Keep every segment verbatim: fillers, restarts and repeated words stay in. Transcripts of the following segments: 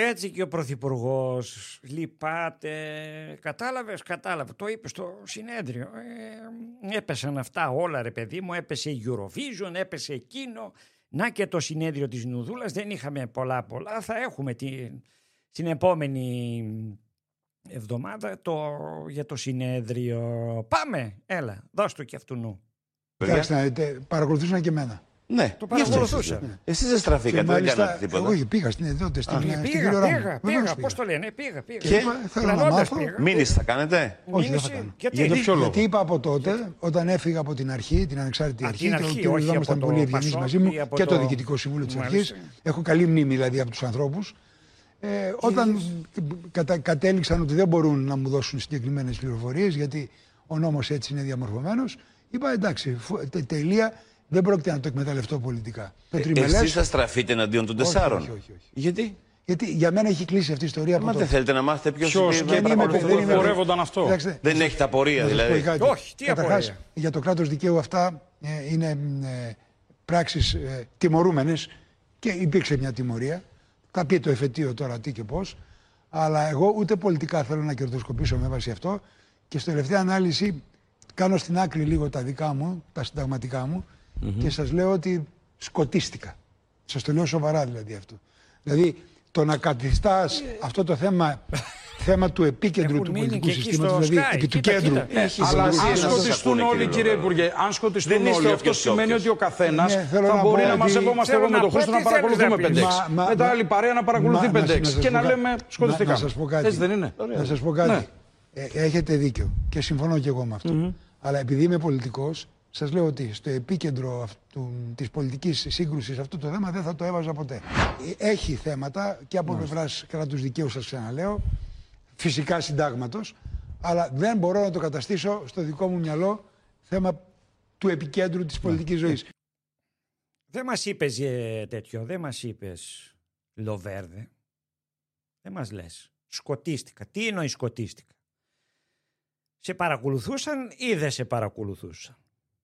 Έτσι και ο Πρωθυπουργός λυπάται, κατάλαβες, κατάλαβε, το είπε στο συνέδριο, ε, έπεσαν αυτά όλα ρε παιδί μου, έπεσε η Eurovision, έπεσε εκείνο, να και το συνέδριο της Νουδούλας, δεν είχαμε πολλά πολλά, θα έχουμε την, την επόμενη εβδομάδα το, για το συνέδριο. Πάμε, έλα, δώσ' του και αυτού νου. Εντάξει, παρακολουθούσαν και εμένα. Ναι, το παρακολουθούσα. Ναι. Εσείς δεν στραφήκατε, δεν κάνατε τίποτα. Εγώ πήγα στην εδώ, στην πήγα, πήγα, πήγα, πήγα, πώς το λένε, πήγα, πήγα. Και θέλω να μάθω. Μήνυση θα κάνετε? Όχι, δεν θα κάνω. Γιατί, γιατί, γιατί είπα από τότε, όταν έφυγα από την αρχή, την ανεξάρτητη αρχή, την αρχή, και ο κ. Ιδόμος ήταν πολύ ευγενής μαζί μου και το Διοικητικό Συμβούλιο της Αρχής. Έχω καλή μνήμη δηλαδή από τους ανθρώπους. Ε, όταν κατα, κατέληξαν ότι δεν μπορούν να μου δώσουν συγκεκριμένες πληροφορίες, γιατί ο νόμος έτσι είναι διαμορφωμένος, είπα εντάξει, τε, τελεία, δεν πρόκειται να το εκμεταλλευτώ πολιτικά. Ε, εσείς θα στραφείτε εναντίον των τεσσάρων? Όχι, όχι, όχι. Γιατί? Γιατί για μένα έχει κλείσει αυτή η ιστορία. Μα δεν θέλετε να μάθετε ποιος φορεύονταν αυτό? Δεν, δεν έχετε απορία δηλαδή? Όχι, τι απορία? Για το κράτος δικαίου αυτά ε, είναι ε, πράξεις ε, τιμωρούμενες και υπήρξε μια τιμωρία. Θα πει το εφετείο τώρα τι και πώς. Αλλά εγώ ούτε πολιτικά θέλω να κερδοσκοπήσω με βάση αυτό. Και στο τελευταία ανάλυση κάνω στην άκρη λίγο τα δικά μου, τα συνταγματικά μου, mm-hmm. και σας λέω ότι σκοτίστηκα. Σας το λέω σοβαρά δηλαδή αυτό. Δηλαδή το να καθιστάς αυτό το θέμα, θέμα του επίκεντρου έχουν του πολιτικού συστήματος, Sky, δηλαδή επί του κοίτα, κέντρου. κοίτα. Ε, αλλά αν σκοτιστούν όλοι, κύριε Υπουργέ, αν σκοτιστούν όλοι, αυτό σημαίνει ότι ο καθένας ναι, θα μπορεί να μαζεύομαστε εγώ με το Χρήστο να παρακολουθούμε πέντε έξι. Μετά άλλη παρέα να παρακολουθεί πέντε έξι και να λέμε σκοτιστικά. Έτσι δεν είναι? Να σας πω κάτι. Έχετε δίκιο και συμφωνώ και εγώ με αυτό. Αλλά επειδή είμαι πολιτικός, σας λέω ότι στο επίκεντρο αυτού, της πολιτικής σύγκρουσης αυτό το θέμα δεν θα το έβαζα ποτέ. Έχει θέματα και από πλευράς κράτους δικαίου, σας ξαναλέω, φυσικά συντάγματος, αλλά δεν μπορώ να το καταστήσω στο δικό μου μυαλό θέμα του επικέντρου της πολιτικής ζωής. Δεν μας είπες ε, τέτοιο, δεν μας είπες Λοβέρδε. Δεν μας λες. Σκοτίστηκα. Τι εννοεί σκοτίστηκα? Σε παρακολουθούσαν ή δεν σε παρακολουθούσαν?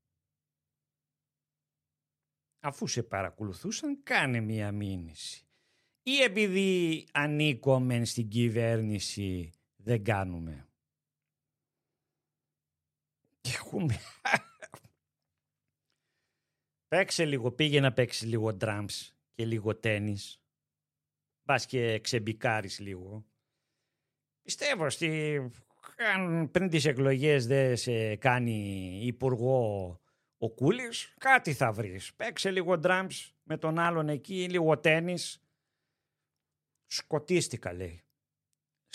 Αφού σε παρακολουθούσαν, κάνε μία μήνυση. Ή επειδή ανήκομεν στην κυβέρνηση δεν κάνουμε? Έχουμε... Παίξε λίγο, πήγε να παίξει λίγο ντραμς και λίγο τένις. Πας και ξεμπικάρεις λίγο. Πιστεύω ότι αν πριν τις εκλογές δεν σε κάνει υπουργό ο Κούλης, κάτι θα βρεις. Παίξε λίγο ντραμς με τον άλλον εκεί, λίγο τένις. Σκοτίστηκα, λέει.